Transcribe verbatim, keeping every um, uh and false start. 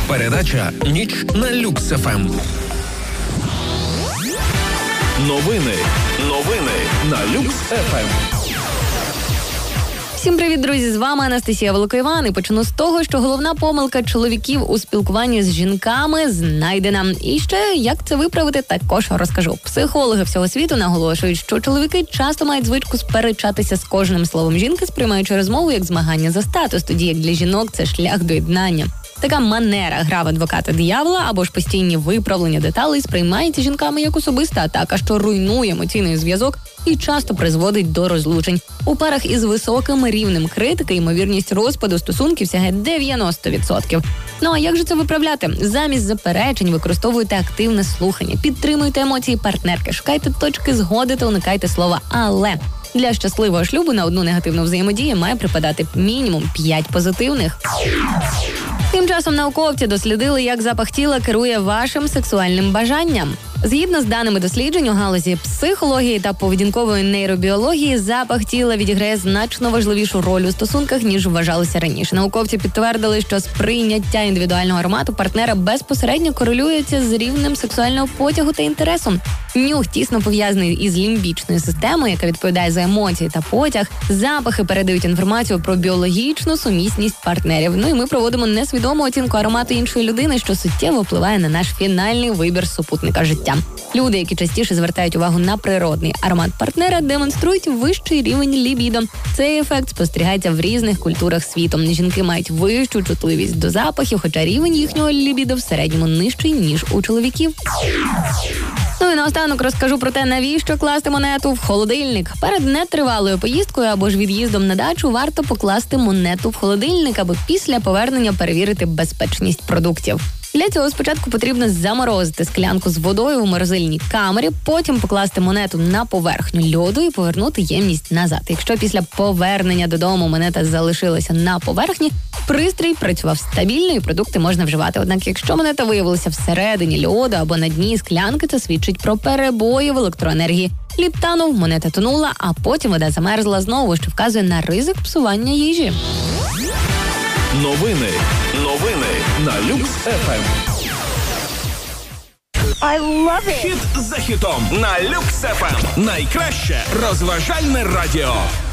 Передача «Ніч на Люкс еф ем». Новини. Новини на Люкс еф ем. Всім привіт, друзі! З вами Анастасія Великоїван. І почну з того, що головна помилка чоловіків у спілкуванні з жінками знайдена. І ще, як це виправити, також розкажу. Психологи всього світу наголошують, що чоловіки часто мають звичку сперечатися з кожним словом жінки, сприймаючи розмову як змагання за статус, тоді як для жінок це шлях до єднання. Така манера гра в адвоката диявола або ж постійні виправлення деталей сприймається жінками як особиста атака, що руйнує емоційний зв'язок і часто призводить до розлучень. У парах із високим рівнем критики ймовірність розпаду стосунків сягає дев'яносто відсотків. Ну а як же це виправляти? Замість заперечень використовуйте активне слухання, підтримуйте емоції партнерки, шукайте точки згоди та уникайте слова «але». Для щасливого шлюбу на одну негативну взаємодію має припадати мінімум п'ять позитивних. Тим часом науковці дослідили, як запах тіла керує вашим сексуальним бажанням. Згідно з даними досліджень у галузі психології та поведінкової нейробіології, запах тіла відіграє значно важливішу роль у стосунках, ніж вважалося раніше. Науковці підтвердили, що сприйняття індивідуального аромату партнера безпосередньо корелюється з рівнем сексуального потягу та інтересу. Нюх тісно пов'язаний із лімбічною системою, яка відповідає за емоції та потяг. Запахи передають інформацію про біологічну сумісність партнерів. Ну і ми проводимо несвідому оцінку аромату іншої людини, що суттєво впливає на наш фінальний вибір супутника життя. Люди, які частіше звертають увагу на природний аромат партнера, демонструють вищий рівень лібідо. Цей ефект спостерігається в різних культурах світу. Жінки мають вищу чутливість до запахів, хоча рівень їхнього лібідо в середньому нижчий, ніж у чоловіків. Ну і наостанок розкажу про те, навіщо класти монету в холодильник. Перед нетривалою поїздкою або ж від'їздом на дачу варто покласти монету в холодильник, аби після повернення перевірити безпечність продуктів. Для цього спочатку потрібно заморозити склянку з водою в морозильній камері, потім покласти монету на поверхню льоду і повернути ємність назад. Якщо після повернення додому монета залишилася на поверхні, пристрій працював стабільно і продукти можна вживати. Однак, якщо монета виявилася всередині льоду або на дні склянки, це свідчить про перебої в електроенергії. Лід танув, монета тонула, а потім вода замерзла знову, що вказує на ризик псування їжі. Новини. Новини на Люкс еф ем. I love it. Хіт за хітом на Люкс еф ем. Найкраще розважальне радіо.